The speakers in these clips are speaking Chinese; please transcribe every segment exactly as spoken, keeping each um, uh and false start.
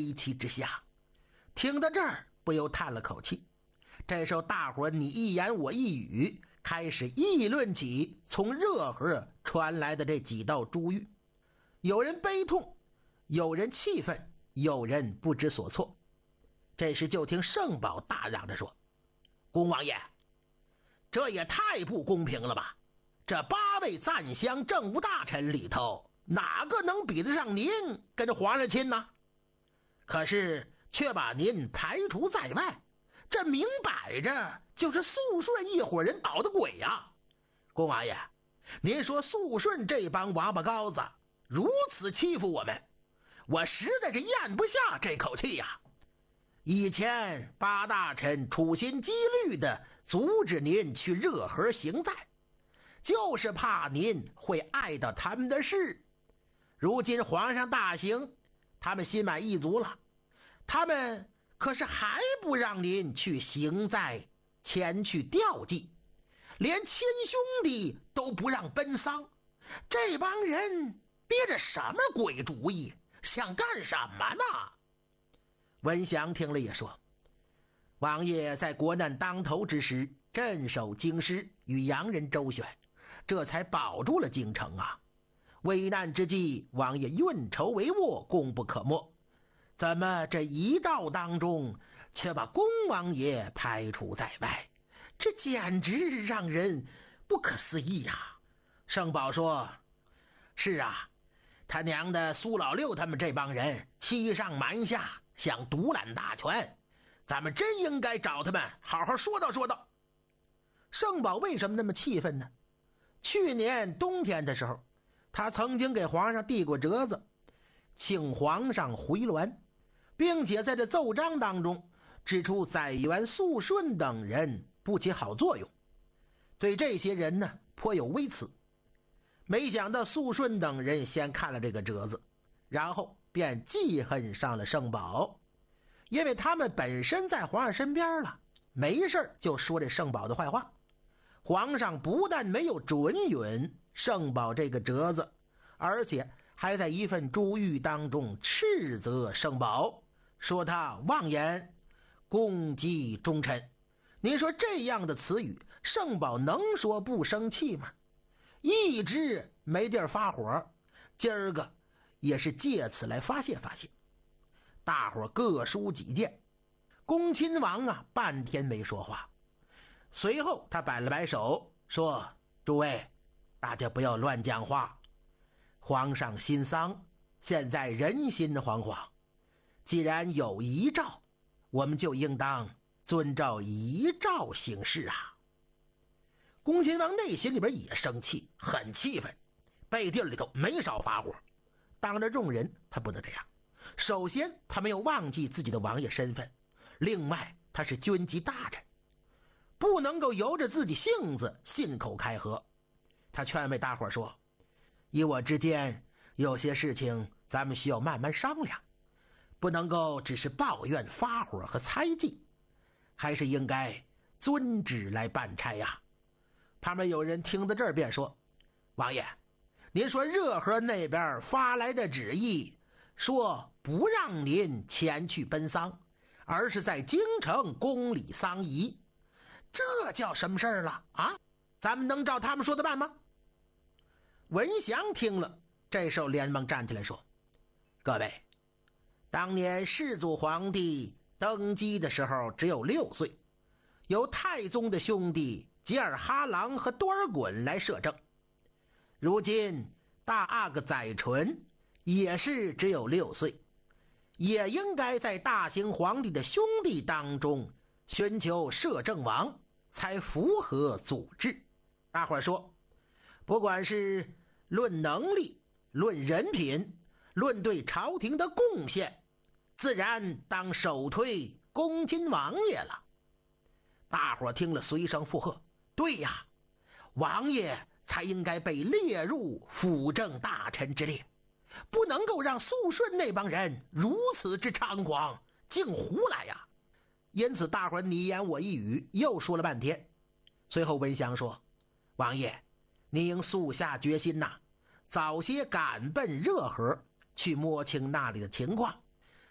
危急之下。听到这儿，不由叹了口气。这时候大伙儿你一言我一语，开始议论起从热河传来的这几道珠玉。有人悲痛，有人气愤，有人不知所措。这时就听圣宝大嚷着说：公王爷，这也太不公平了吧，这八位赞襄政务大臣里头，哪个能比得上您跟皇上亲呢？可是却把您排除在外，这明摆着就是肃顺一伙人捣的鬼呀！公王爷，您说肃顺这帮王八羔子如此欺负我们，我实在是咽不下这口气呀！以前八大臣处心积虑的阻止您去热河行赞，就是怕您会碍到他们的事。如今皇上大行，他们心满意足了，他们可是还不让您去行在前去吊祭，连亲兄弟都不让奔丧。这帮人憋着什么鬼主意，想干什么呢？文祥听了也说：王爷在国难当头之时镇守京师，与洋人周旋，这才保住了京城啊。危难之际，王爷运筹帷幄，功不可没，怎么这一诏当中却把恭王爷排除在外，这简直让人不可思议呀！圣宝说：是啊，他娘的苏老六他们这帮人欺上瞒下，想独揽大权，咱们真应该找他们好好说道说道。圣宝为什么那么气愤呢？去年冬天的时候，他曾经给皇上递过折子，请皇上回銮，并且在这奏章当中指出载元、肃顺等人不起好作用，对这些人呢颇有微词。没想到肃顺等人先看了这个折子，然后便记恨上了圣宝，因为他们本身在皇上身边了，没事就说这圣宝的坏话。皇上不但没有准允圣宝这个折子，而且还在一份珠玉当中斥责圣宝，说他妄言攻击忠臣。您说这样的词语，圣宝能说不生气吗？一直没地儿发火，今儿个也是借此来发泄发泄。大伙各抒己见，恭亲王啊半天没说话，随后他摆了摆手说：诸位，大家不要乱讲话，皇上心丧，现在人心惶惶，既然有遗诏，我们就应当遵照遗诏行事啊。恭亲王内心里边也生气，很气愤，背地里头没少发火。当着众人他不能这样，首先他没有忘记自己的王爷身份，另外他是军机大臣，不能够由着自己性子信口开河。他劝慰大伙说：以我之间有些事情咱们需要慢慢商量，不能够只是抱怨发火和猜忌，还是应该遵旨来办差呀。旁边有人听到这儿便说：王爷，您说热河那边发来的旨意，说不让您前去奔丧，而是在京城宫里丧仪，这叫什么事儿了啊？咱们能照他们说的办吗？文祥听了，这时候连忙站起来说：各位，当年世祖皇帝登基的时候只有六岁，由太宗的兄弟吉尔哈朗和多尔衮来摄政。如今大阿哥载淳也是只有六岁，也应该在大行皇帝的兄弟当中寻求摄政王，才符合祖制。大伙儿说，不管是论能力，论人品，论对朝廷的贡献，自然当首推恭亲王爷了。大伙儿听了随声附和：对呀，王爷才应该被列入辅政大臣之列，不能够让肃顺那帮人如此之猖狂，竟胡来呀！因此大伙儿你言我一语，又说了半天。随后文祥说：王爷，您应速下决心呐，早些赶奔热河，去摸清那里的情况，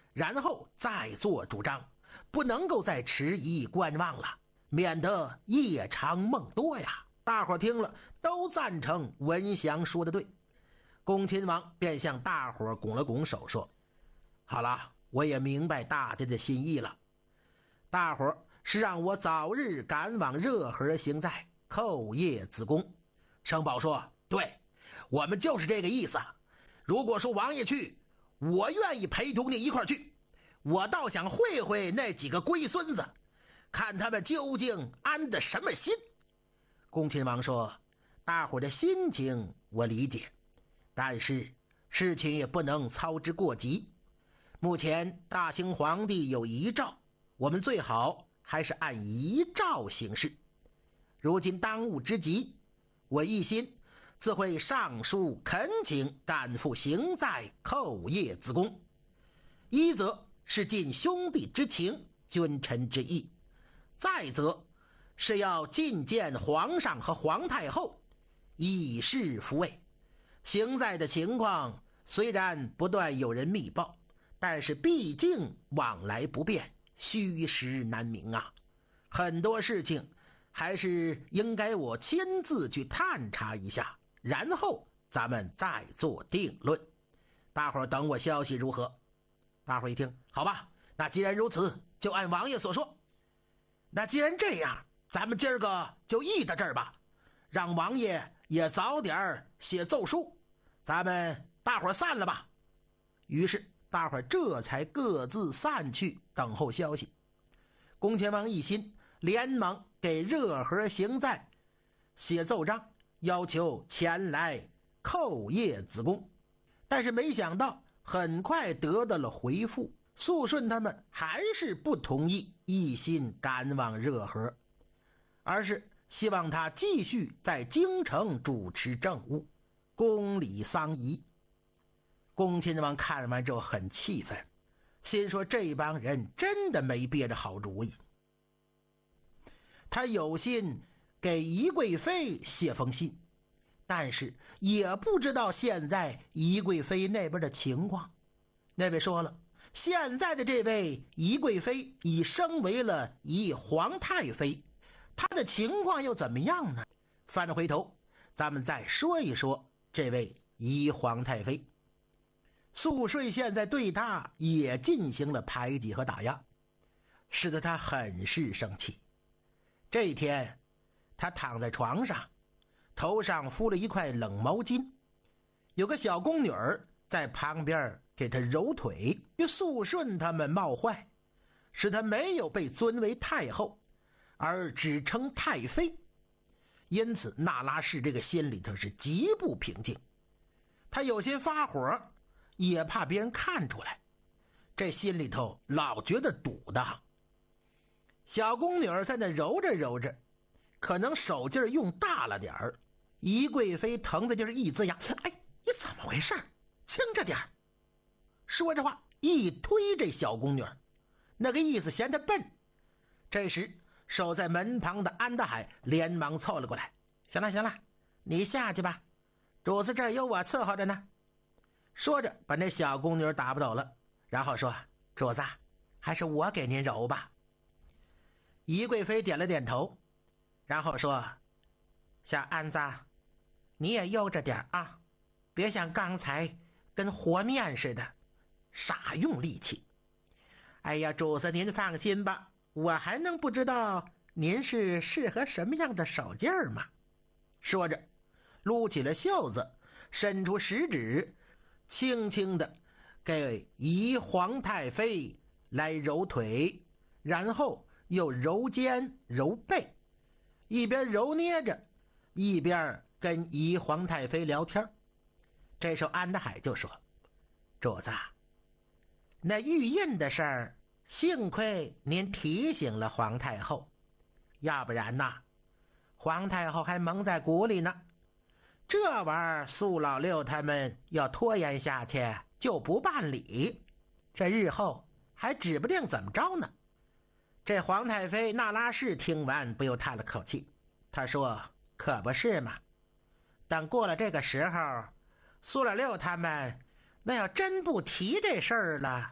然后再做主张，不能够再迟疑观望了，免得夜长梦多呀。大伙听了都赞成文祥说的对。恭亲王便向大伙拱了拱手说：好了，我也明白大家的心意了。大伙是让我早日赶往热河行在，叩谒子贡。生宝说：对，我们就是这个意思。如果说王爷去，我愿意陪同你一块去。我倒想会会那几个龟孙子，看他们究竟安的什么心。恭亲王说：大伙的心情我理解，但是事情也不能操之过急。目前大清皇帝有遗诏，我们最好还是按遗诏行事。如今当务之急，我一心自会上书恳请赶赴行在，叩谒子贡。一则是尽兄弟之情，君臣之义；再则是要觐见皇上和皇太后，以示抚慰。行在的情况虽然不断有人密报，但是毕竟往来不便，虚实难明啊。很多事情还是应该我亲自去探查一下，然后咱们再做定论。大伙儿等我消息如何？大伙儿一听，好吧，那既然如此，就按王爷所说。那既然这样，咱们今儿个就议到这儿吧，让王爷也早点写奏书，咱们大伙儿散了吧。于是大伙儿这才各自散去，等候消息。恭亲王一心连忙给热河行在写奏章，要求前来叩谒子贡，但是没想到很快得到了回复，肃顺他们还是不同意一心赶往热河，而是希望他继续在京城主持政务，宫里丧仪。恭亲王看完之后很气愤，心说这帮人真的没憋着好主意。他有心给宜贵妃写封信，但是也不知道现在宜贵妃那边的情况。那位说了，现在的这位宜贵妃已升为了宜皇太妃，她的情况又怎么样呢？翻回头咱们再说一说这位宜皇太妃。肃顺现在对她也进行了排挤和打压，使得她很是生气。这一天她躺在床上，头上敷了一块冷毛巾，有个小宫女儿在旁边给她揉腿，与肃顺他们冒坏，使她没有被尊为太后，而只称太妃。因此那拉氏这个心里头是极不平静，他有些发火，也怕别人看出来，这心里头老觉得堵的。小宫女儿在那揉着揉着，可能手劲用大了点儿，宜贵妃疼的就是一呲牙，哎，你怎么回事？轻着点儿。说着话一推这小宫女儿，那个意思嫌她笨。这时守在门旁的安德海连忙凑了过来，行了行了，你下去吧，主子这儿有我伺候着呢。说着把那小宫女儿打不走了，然后说，主子还是我给您揉吧。宜贵妃点了点头，然后说，小安子你也悠着点啊，别像刚才跟和面似的傻用力气。哎呀，主子您放心吧，我还能不知道您是适合什么样的手劲儿吗？说着撸起了袖子，伸出食指，轻轻地给宜皇太妃来揉腿，然后又揉肩揉背，一边揉捏着一边跟宜皇太妃聊天。这时候安德海就说，主子，那玉印的事儿幸亏您提醒了皇太后，要不然呐，皇太后还蒙在鼓里呢。这玩意儿苏老六他们要拖延下去就不办理，这日后还指不定怎么着呢。这皇太妃那拉氏听完不由叹了口气，他说，可不是嘛，等过了这个时候，苏老六他们那要真不提这事儿了，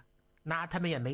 那他们也没